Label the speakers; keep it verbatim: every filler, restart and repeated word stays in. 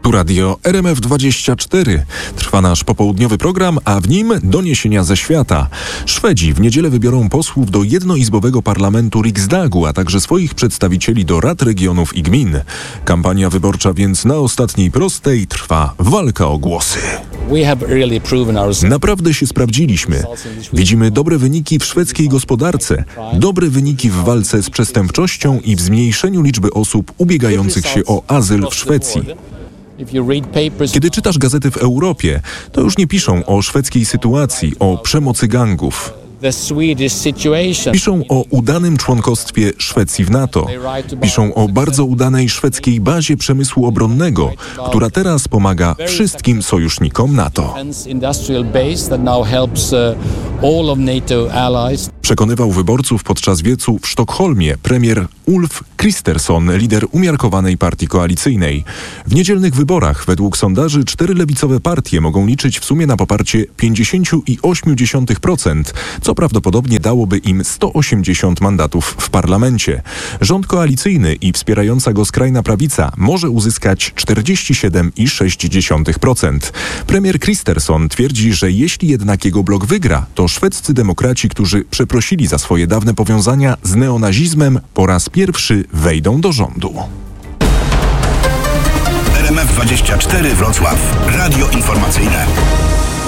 Speaker 1: Tu radio R M F dwadzieścia cztery. Trwa nasz popołudniowy program, a w nim doniesienia ze świata. Szwedzi w niedzielę wybiorą posłów do jednoizbowego parlamentu Riksdagu, a także swoich przedstawicieli do rad regionów i gmin. Kampania wyborcza więc na ostatniej prostej trwa walka o głosy. Naprawdę się sprawdziliśmy. Widzimy dobre wyniki w szwedzkiej gospodarce, dobre wyniki w walce z przestępczością i w zmniejszeniu liczby osób ubiegających się o azyl w Szwecji. Kiedy czytasz gazety w Europie, to już nie piszą o szwedzkiej sytuacji, o przemocy gangów. Piszą o udanym członkostwie Szwecji w NATO. Piszą o bardzo udanej szwedzkiej bazie przemysłu obronnego, która teraz pomaga wszystkim sojusznikom NATO. Przekonywał wyborców podczas wiecu w Sztokholmie premier Ulf Kristersson, lider umiarkowanej partii koalicyjnej. W niedzielnych wyborach według sondaży cztery lewicowe partie mogą liczyć w sumie na poparcie pięćdziesiąt osiem procent, co prawdopodobnie dałoby im sto osiemdziesiąt mandatów w parlamencie. Rząd koalicyjny i wspierająca go skrajna prawica może uzyskać czterdzieści siedem przecinek sześć procent. Premier Kristersson twierdzi, że jeśli jednak jego blok wygra, to szwedzcy demokraci, którzy przeprosili za swoje dawne powiązania z neonazizmem, po raz pierwszy wejdą do rządu.
Speaker 2: R M F dwadzieścia cztery Wrocław. Radio informacyjne.